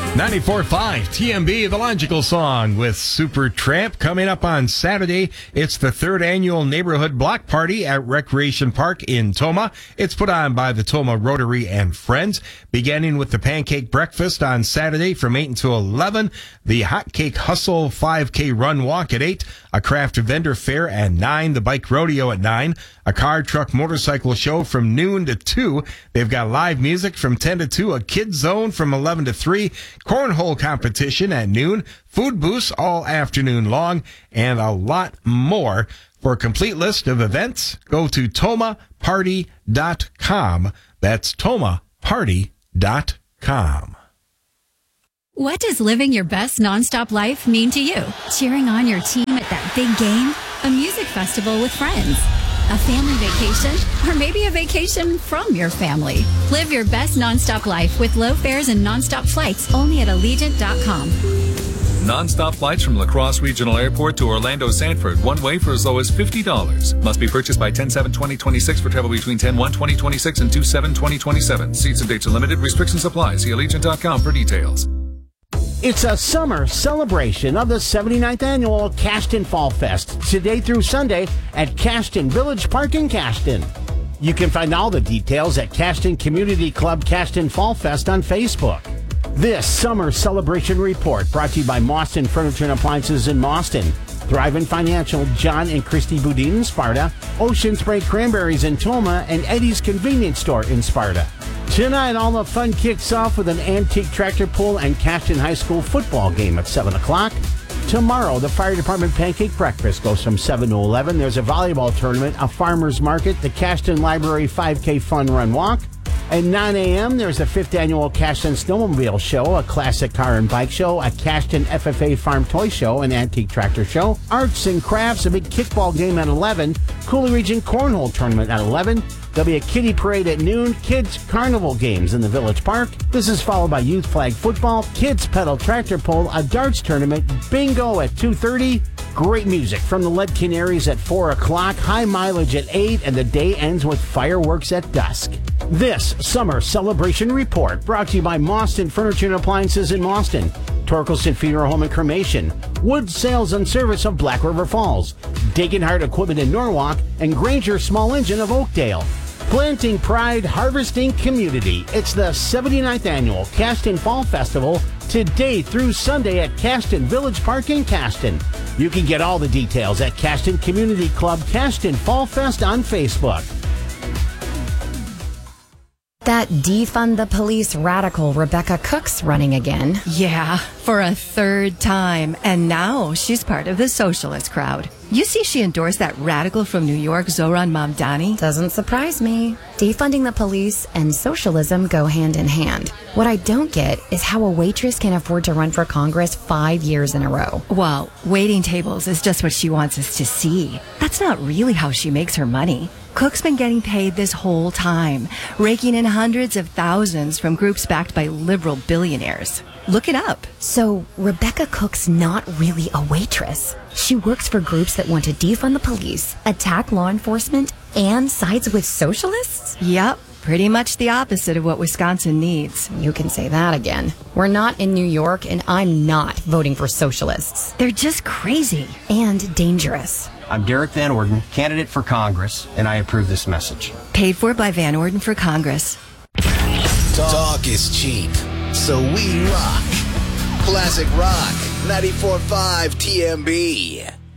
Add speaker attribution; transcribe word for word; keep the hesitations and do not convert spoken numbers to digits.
Speaker 1: ninety-four point five T M B, The Logical Song with Supertramp. Coming up on Saturday, it's the third annual Neighborhood Block Party at Recreation Park in Tomah. It's put on by the Tomah Rotary and Friends, beginning with the Pancake Breakfast on Saturday from eight until eleven, the Hot Cake Hustle five K Run Walk at eight, a craft vendor fair at nine, the Bike Rodeo at nine, a car, truck, motorcycle show from noon to two. They've got live music from ten to two, a kids zone from eleven to three, cornhole competition at noon, food booths all afternoon long, and a lot more. For a complete list of events, go to tomah party dot com. That's tomah party dot com.
Speaker 2: What does living your best nonstop life mean to you? Cheering on your team at that big game? A music festival with friends? A family vacation? Or maybe a vacation from your family? Live your best nonstop life with low fares and nonstop flights only at allegiant dot com.
Speaker 3: Non-stop flights from La Crosse Regional Airport to Orlando Sanford, one way for as low as fifty dollars. Must be purchased by ten seven twenty twenty-six for travel between ten one twenty twenty-six and two seven twenty twenty-seven. Seats and dates are limited. Restrictions apply. See allegiant dot com for details.
Speaker 4: It's a summer celebration of the seventy-ninth annual Cashton Fall Fest, today through Sunday at Cashton Village Park in Cashton. You can find all the details at Cashton Community Club Cashton Fall Fest on Facebook. This summer celebration report brought to you by Mauston Furniture and Appliances in Mauston, Thrivent Financial, John and Christy Boudin in Sparta, Ocean Spray Cranberries in Tomah, and Eddie's Convenience Store in Sparta. Tonight, all the fun kicks off with an antique tractor pull and Cashton High School football game at seven o'clock. Tomorrow, the Fire Department Pancake Breakfast goes from seven to eleven. There's a volleyball tournament, a farmer's market, the Cashton Library five K Fun Run Walk. At nine a.m., there's the fifth annual Cashton Snowmobile Show, a classic car and bike show, a Cashton F F A Farm Toy Show, an antique tractor show, arts and crafts, a big kickball game at eleven, Coulee Region Cornhole Tournament at eleven. There'll be a kiddie parade at noon, kids carnival games in the Village Park. This is followed by youth flag football, kids pedal tractor pull, a darts tournament, bingo at two thirty. Great music from the Lead Canaries at four o'clock, high mileage at eight, and the day ends with fireworks at dusk. This summer celebration report brought to you by Mauston Furniture and Appliances in Mauston, Torkelson Funeral Home and Cremation, Wood Sales and Service of Black River Falls, Degenhardt Equipment in Norwalk, and Granger Small Engine of Oakdale. Planting pride, harvesting community. It's the seventy-ninth annual Cashton Fall Festival, today through Sunday at Cashton Village Park in Cashton. You can get all the details at Cashton Community Club Cashton Fall Fest on Facebook.
Speaker 5: That defund the police radical Rebecca Cook's running again.
Speaker 6: Yeah, for a third time. And now she's part of the socialist crowd. You see she endorsed that radical from New York, Zohran Mamdani?
Speaker 5: Doesn't surprise me. Defunding the police and socialism go hand in hand. What I don't get is how a waitress can afford to run for Congress five years in a row.
Speaker 6: Well, waiting tables is just what she wants us to see. That's not really how she makes her money. Cook's been getting paid this whole time, raking in hundreds of thousands from groups backed by liberal billionaires. Look it up.
Speaker 5: So Rebecca Cook's not really a waitress. She works for groups that want to defund the police, attack law enforcement, and sides with socialists?
Speaker 6: Yep. Pretty much the opposite of what Wisconsin needs.
Speaker 5: You can say that again. We're not in New York, and I'm not voting for socialists.
Speaker 6: They're just crazy.
Speaker 5: And dangerous.
Speaker 7: I'm Derek Van Orden, candidate for Congress, and I approve this message.
Speaker 6: Paid for by Van Orden for Congress.
Speaker 8: Talk is cheap, so we rock. Classic Rock, ninety-four point five T M B.